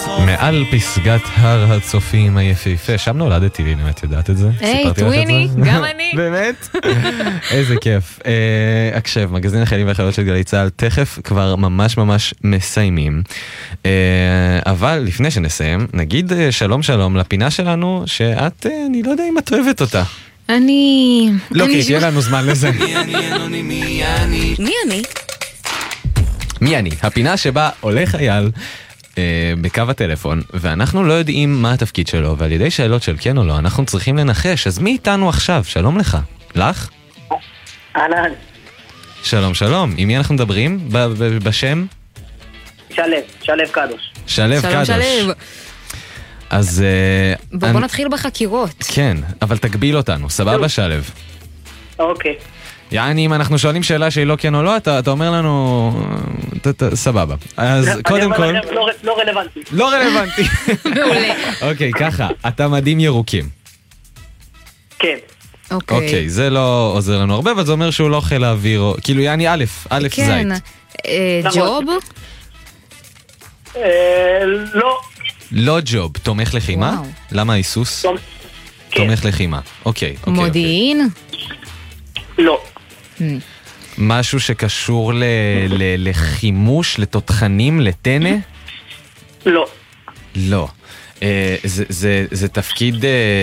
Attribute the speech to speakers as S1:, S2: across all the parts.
S1: מעל פסגת הר הצופים היפהפה, שם נולדתי, והנה את יודעת את זה?
S2: היי, טוויני, גם אני.
S1: באמת? איזה כיף. הקשב, מגזין החיילים והחיילות של גלי צהל, תכף כבר ממש ממש מסיימים. אבל לפני שנסיים, נגיד שלום שלום לפינה שלנו, שאת, אני לא יודע אם את אוהבת אותה. לא, כי תהיה לנו זמן לזה. מי אני? הפינה שבה עולה חייל בקו הטלפון, ואנחנו לא יודעים מה התפקיד שלו, ועל ידי שאלות של כן או לא, אנחנו צריכים לנחש. אז מי איתנו עכשיו? שלום לך. לך?
S3: אהלן.
S1: שלום שלום. עם מי אנחנו מדברים? בשם?
S3: שלו קדוש.
S1: שלו קדוש. אז
S2: בוא נתחיל בחקירות.
S1: כן, אבל תגביל אותנו. סבבה שלו?
S3: אוקיי.
S1: יעני, אם אנחנו שואלים שאלה שהיא לא כן או לא, אתה אומר לנו, סבבה. אז קודם כל...
S3: לא רלוונטי.
S1: לא רלוונטי.
S2: מעולה.
S1: אוקיי, ככה, אתה מדים ירוקים.
S3: כן.
S1: אוקיי, זה לא עוזר לנו הרבה, אבל זה אומר שהוא לא חיל האוויר, כאילו יעני א' זית.
S2: כן. ג'וב?
S3: לא.
S1: לא ג'וב, תומך לחימה?
S2: וואו.
S1: למה היסוס? תומך לחימה. אוקיי.
S2: מודיעין?
S3: לא.
S1: משהו שקשור לחימוש, לתותחנים, לטנא?
S3: לא.
S1: לא. זה תפקיד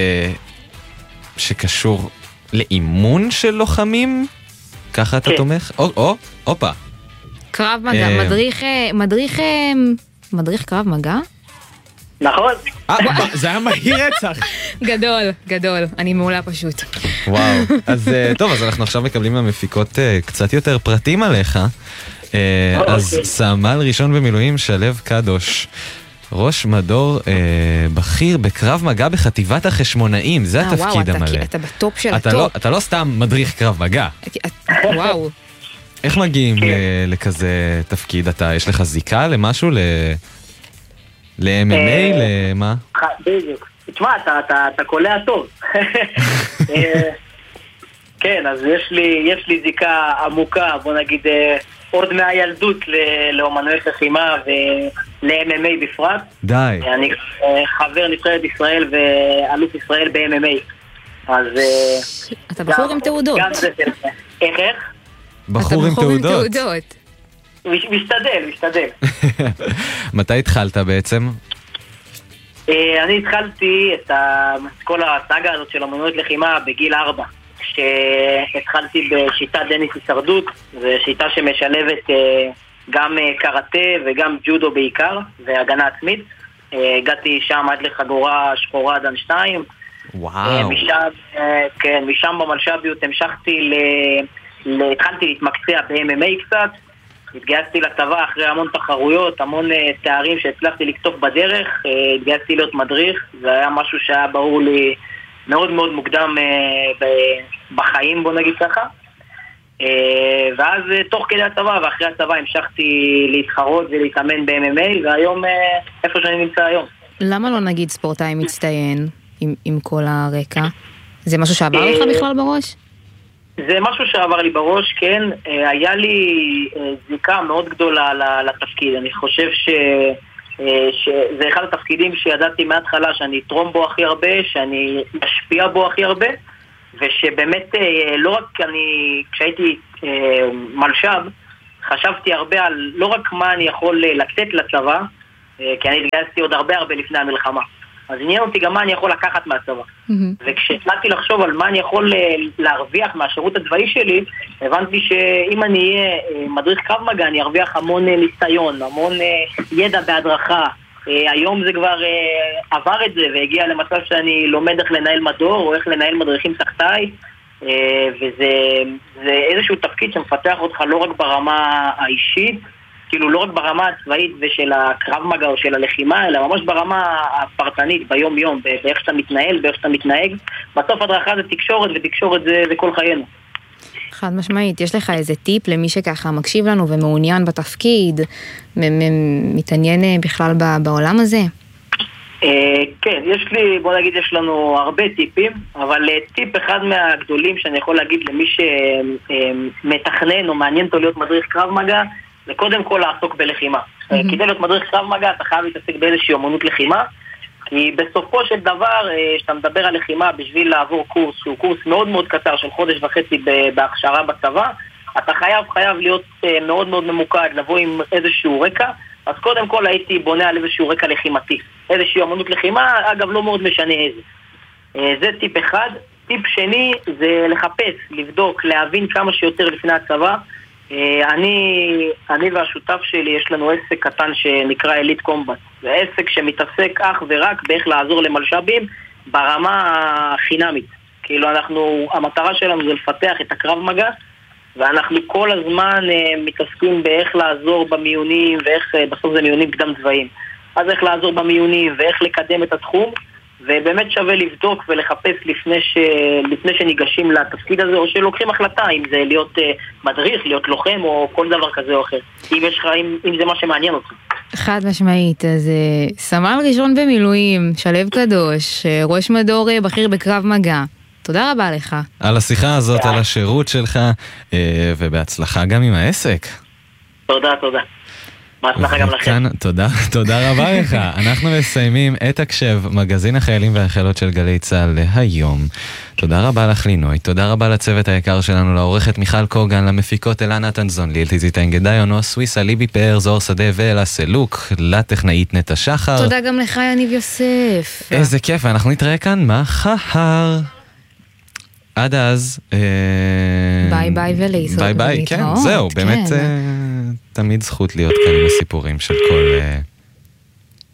S1: שקשור לאימון של לוחמים? ככה אתה תומך? אופה.
S2: קרב מגע, מדריך קרב מגע?
S3: נכון.
S1: זה היה מהיר רצח.
S2: גדול, אני מעולה פשוט.
S1: וואו, אז טוב, אז אנחנו עכשיו מקבלים מהמפיקות קצת יותר פרטים עליך. אז סמל ראשון במילואים שלו קדוש, ראש מדור בכיר בקרב מגע בחטיבת החשמונאים, זה התפקיד המלא.
S2: אתה בטופ של הטופ.
S1: אתה לא סתם מדריך קרב מגע.
S2: וואו.
S1: איך מגיעים לכזה תפקיד? יש לך זיקה למשהו? ל-MMA? למה?
S3: בדיוק. תשמע, אתה קולע טוב. כן, אז יש לי זיקה עמוקה, בוא נגיד, עוד מהילדות לאומנויות לחימה ול-MMA בפרט.
S1: די.
S3: אני חבר נבחרת ישראל ואלוף ישראל ב-MMA. אז...
S2: אתה בחור עם תעודות.
S3: איך?
S1: בחור עם תעודות.
S3: משתדל.
S1: מתי התחלת בעצם?
S3: אני התחלתי את כל הסאגה הזאת של אומנויות לחימה בגיל 4, כשהתחלתי בשיטת דניס הישרדות, זו שיטה שמשלבת גם קראטה וגם ג'ודו בעיקר, והגנה עצמית. הגעתי שם עד לחגורה שחורה דן 2.
S1: וואו.
S3: משם במלשביות המשכתי התחלתי להתמקצע ב-MMA קצת, התגייסתי לצבא אחרי המון תחרויות, המון תארים שהצלחתי לכתוב בדרך, התגייסתי להיות מדריך, זה היה משהו שהיה ברור לי מאוד מאוד מוקדם בחיים, בוא נגיד ככה. ואז תוך כדי הצבא ואחרי הצבא המשכתי להתחרות ולהתאמן ב-MMA, והיום איפה שאני נמצא היום.
S2: למה לא נגיד ספורטאי מצטיין עם כל הרקע? זה משהו שעבר לך בכלל בראש?
S3: זה משהו שעבר לי בראש, כן. היה לי זיקה מאוד גדולה לתפקיד. אני חושב שזה אחד התפקידים שידעתי מההתחלה שאני אתרום בו הכי הרבה, שאני אשפיע בו הכי הרבה, ושבאמת לא רק כשהייתי מלשב, חשבתי הרבה על לא רק מה אני יכול לתת לצבא, כי אני התגייסתי עוד הרבה לפני המלחמה. אז עניין אותי גם מה אני יכול לקחת מהצבא. וכשהתחלתי לחשוב על מה אני יכול להרוויח מהשירות הצבאי שלי, הבנתי שאם אני אהיה מדריך קרב מגע, אני ארוויח המון ניסיון, המון ידע בהדרכה. היום זה כבר עבר את זה והגיע למצב שאני לומד איך לנהל מדור או איך לנהל מדריכים תחתיי, וזה איזשהו תפקיד שמפתח אותך לא רק ברמה האישית, כאילו לא רק ברמה הצבאית ושל הקרב מגע או של הלחימה, אלא ממש ברמה הפרטנית, ביום יום, באיך שאתה מתנהל, באיך שאתה מתנהג. בסוף הדרכה זה תקשורת, ותקשורת זה כל חיינו.
S2: חד משמעית, יש לך איזה טיפ למי שככה מקשיב לנו ומעוניין בתפקיד, מתעניין בכלל בעולם הזה?
S3: כן, בוא נגיד, יש לנו הרבה טיפים, אבל טיפ אחד מהגדולים שאני יכול להגיד למי שמתכנן או מעניין אותו להיות מדריך קרב מגע, זה קודם כל לעסוק בלחימה. כדי להיות מדריך קרב מגע, אתה חייב להתעסק באיזושהי אומנות לחימה, כי בסופו של דבר, כשאתה מדבר על לחימה בשביל לעבור קורס, שהוא קורס מאוד מאוד קצר של חודש וחצי בהכשרה בצבא, אתה חייב להיות מאוד מאוד ממוקד, לבוא עם איזשהו רקע, אז קודם כל הייתי בונה על איזשהו רקע לחימתי, איזושהי אומנות לחימה, אגב לא מאוד משנה איזה. זה טיפ אחד. טיפ שני זה לחפש, לבדוק, להבין כמה שיותר לפני הצבא. אני והשותף שלי יש לנו עסק קטן שנקרא אליט קומבט. זה עסק שמתעסק אך ורק באיך לעזור למלשבים ברמה החינמית. כאילו המטרה שלנו זה לפתח את הקרב מגע, ואנחנו כל הזמן מתעסקים באיך לעזור במיונים, ואיך, בסוף זה מיונים קדם צבאיים. אז איך לעזור במיונים ואיך לקדם את התחום, ובאמת שווה לבדוק ולחפש לפני שניגשים לתפקיד הזה, או שלוקחים החלטה אם זה להיות מדריך, להיות לוחם, או כל דבר כזה או אחר. אם זה מה שמעניין אותך.
S2: חד משמעית, אז סמל ראשון במילואים, שלב קדוש, ראש מדור בכיר בקרב מגע. תודה רבה לך.
S1: על השיחה הזאת, על השירות שלך, ובהצלחה גם עם העסק.
S3: תודה. בהצלחה גם לכם.
S1: תודה רבה לך. אנחנו מסיימים את הקשב, מגזין החיילים והחיילות של גלי צה"ל להיום. תודה רבה לך לינוי, תודה רבה לצוות היקר שלנו, לעורכת מיכל קוגן, למפיקות אלנה תנזון, לילתי זיטנגדאי, נועה סוויסה, ליבי פאר, זוהר שדה ואלה סלוק, לטכנאית נטע שחר.
S2: תודה גם לך יניב יוסף.
S1: איזה כיף, אנחנו נתראה כאן מחר. עד אז
S2: ביי ביי ולהיסות.
S1: ביי ביי, כן, זהו, באמת תמיד זכות להיות כאן עם הסיפורים של כל